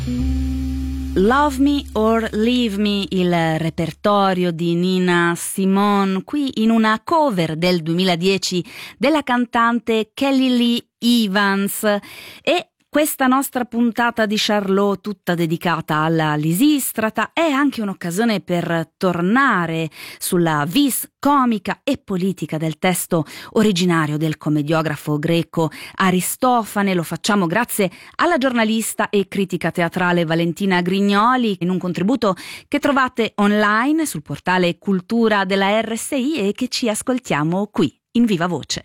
Love Me or Leave Me, il repertorio di Nina Simone, qui in una cover del 2010 della cantante Kelly Lee Evans. E questa nostra puntata di Charlot, tutta dedicata alla Lisistrata, è anche un'occasione per tornare sulla vis comica e politica del testo originario del commediografo greco Aristofane. Lo facciamo grazie alla giornalista e critica teatrale Valentina Grignoli, in un contributo che trovate online sul portale Cultura della RSI e che ci ascoltiamo qui in viva voce.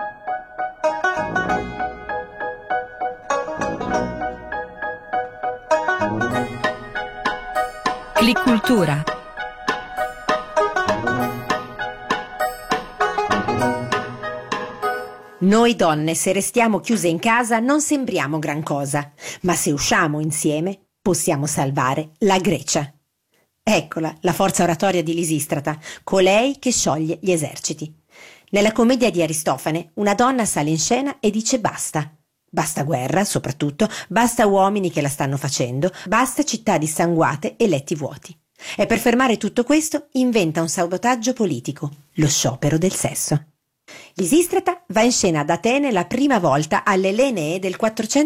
Click Cultura. Noi donne, se restiamo chiuse in casa, non sembriamo gran cosa, ma se usciamo insieme possiamo salvare la Grecia. Eccola, la forza oratoria di Lisistrata, colei che scioglie gli eserciti. Nella commedia di Aristofane, una donna sale in scena e dice basta. Basta guerra, soprattutto, basta uomini che la stanno facendo, basta città dissanguate e letti vuoti. E per fermare tutto questo inventa un sabotaggio politico, lo sciopero del sesso. Lisistrata va in scena ad Atene la prima volta alle Elenee del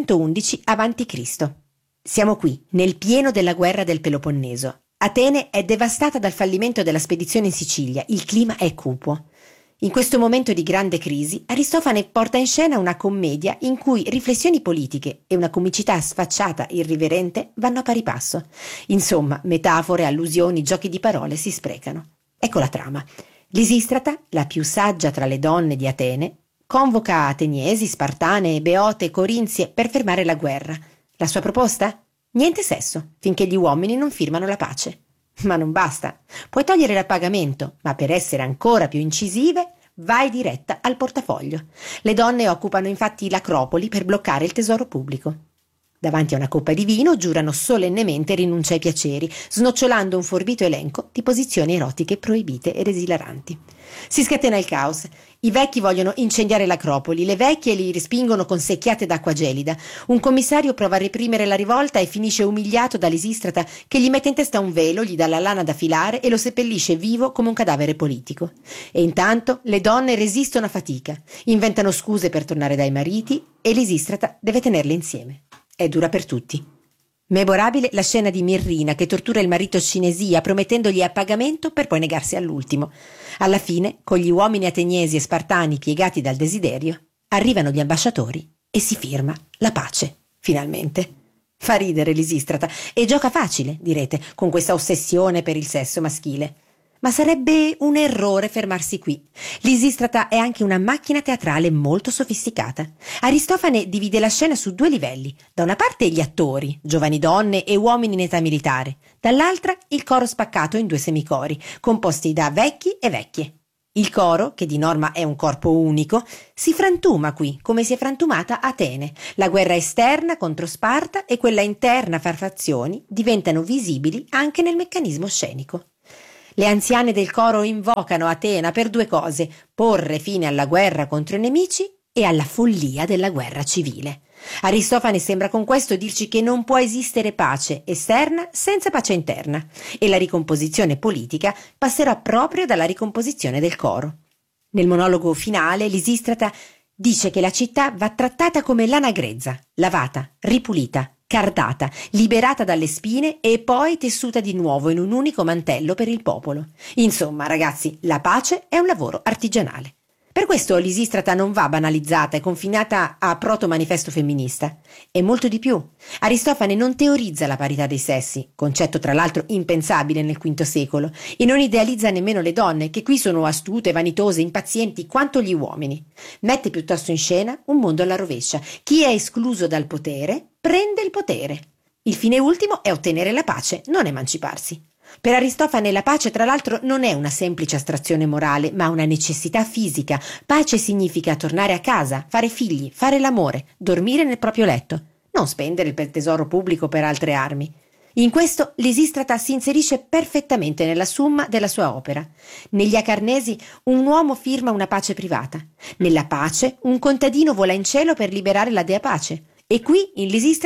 411 a.C. Siamo qui, nel pieno della guerra del Peloponneso. Atene è devastata dal fallimento della spedizione in Sicilia, il clima è cupo. In questo momento di grande crisi, Aristofane porta in scena una commedia in cui riflessioni politiche e una comicità sfacciata irriverente vanno a pari passo. Insomma, metafore, allusioni, giochi di parole si sprecano. Ecco la trama. Lisistrata, la più saggia tra le donne di Atene, convoca ateniesi, spartane, beote e corinzie per fermare la guerra. La sua proposta? Niente sesso, finché gli uomini non firmano la pace. Ma non basta. Puoi togliere l'appagamento, ma per essere ancora più incisive, vai diretta al portafoglio. Le donne occupano infatti l'Acropoli per bloccare il tesoro pubblico. Davanti a una coppa di vino giurano solennemente rinuncia ai piaceri, snocciolando un forbito elenco di posizioni erotiche proibite ed esilaranti. Si scatena il caos. I vecchi vogliono incendiare l'Acropoli, le vecchie li respingono con secchiate d'acqua gelida. Un commissario prova a reprimere la rivolta e finisce umiliato da Lisistrata, che gli mette in testa un velo, gli dà la lana da filare e lo seppellisce vivo come un cadavere politico. E intanto le donne resistono a fatica, inventano scuse per tornare dai mariti e Lisistrata deve tenerle insieme. È dura per tutti. Memorabile la scena di Mirrina che tortura il marito Cinesia promettendogli appagamento per poi negarsi all'ultimo. Alla fine, con gli uomini ateniesi e spartani piegati dal desiderio, arrivano gli ambasciatori e si firma la pace, finalmente. Fa ridere Lisistrata e gioca facile, direte, con questa ossessione per il sesso maschile. Ma sarebbe un errore fermarsi qui. Lisistrata è anche una macchina teatrale molto sofisticata. Aristofane divide la scena su due livelli. Da una parte gli attori, giovani donne e uomini in età militare. Dall'altra il coro spaccato in due semicori, composti da vecchi e vecchie. Il coro, che di norma è un corpo unico, si frantuma qui, come si è frantumata Atene. La guerra esterna contro Sparta e quella interna fra fazioni diventano visibili anche nel meccanismo scenico. Le anziane del coro invocano Atena per due cose: porre fine alla guerra contro i nemici e alla follia della guerra civile. Aristofane sembra con questo dirci che non può esistere pace esterna senza pace interna, e la ricomposizione politica passerà proprio dalla ricomposizione del coro. Nel monologo finale Lisistrata dice che la città va trattata come lana grezza, lavata, ripulita, cardata, liberata dalle spine e poi tessuta di nuovo in un unico mantello per il popolo. Insomma, ragazzi, la pace è un lavoro artigianale. Per questo Lisistrata non va banalizzata e confinata a proto-manifesto femminista. È molto di più. Aristofane non teorizza la parità dei sessi, concetto tra l'altro impensabile nel V secolo, e non idealizza nemmeno le donne, che qui sono astute, vanitose, impazienti quanto gli uomini. Mette piuttosto in scena un mondo alla rovescia. Chi è escluso dal potere prende il potere. Il fine ultimo è ottenere la pace, non emanciparsi. Per Aristofane la pace, tra l'altro, non è una semplice astrazione morale, ma una necessità fisica. Pace significa tornare a casa, fare figli, fare l'amore, dormire nel proprio letto, non spendere il tesoro pubblico per altre armi. In questo Lisistrata si inserisce perfettamente nella summa della sua opera. Negli Acarnesi un uomo firma una pace privata. Nella pace un contadino vola in cielo per liberare la dea pace. E qui, in Lisistrata,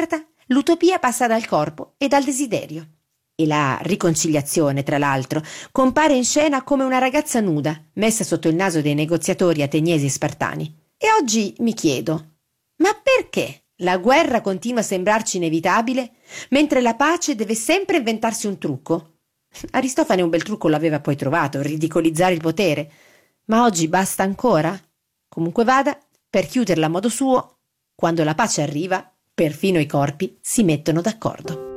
L'utopia passa dal corpo e dal desiderio. E la riconciliazione, tra l'altro, compare in scena come una ragazza nuda, messa sotto il naso dei negoziatori ateniesi e spartani. E oggi mi chiedo, ma perché la guerra continua a sembrarci inevitabile, mentre la pace deve sempre inventarsi un trucco? Aristofane un bel trucco l'aveva poi trovato, ridicolizzare il potere. Ma oggi basta ancora? Comunque vada, per chiuderla a modo suo, quando la pace arriva, perfino i corpi si mettono d'accordo.